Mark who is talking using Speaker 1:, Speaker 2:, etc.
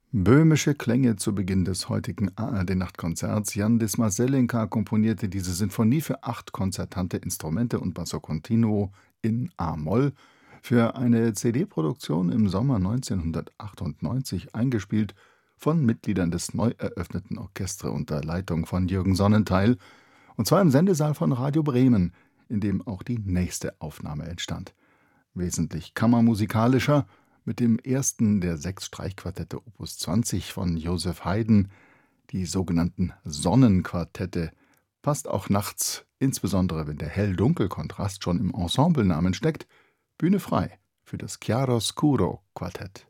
Speaker 1: Böhmische Klänge zu Beginn des heutigen ARD-Nachtkonzerts. Jan Dismas-Selinka komponierte diese Sinfonie für 8 konzertante Instrumente und Basso Continuo in a-Moll für eine CD-Produktion im Sommer 1998 eingespielt von Mitgliedern des neu eröffneten Orchestra unter Leitung von Jürgen Sonnentheil, und zwar im Sendesaal von Radio Bremen, in dem auch die nächste Aufnahme entstand. Wesentlich kammermusikalischer, mit dem ersten der 6 Streichquartette Opus 20 von Joseph Haydn, die sogenannten Sonnenquartette, passt auch nachts, insbesondere wenn der Hell-Dunkel-Kontrast schon im Ensemblenamen steckt, Bühne frei für das Chiaroscuro-Quartett.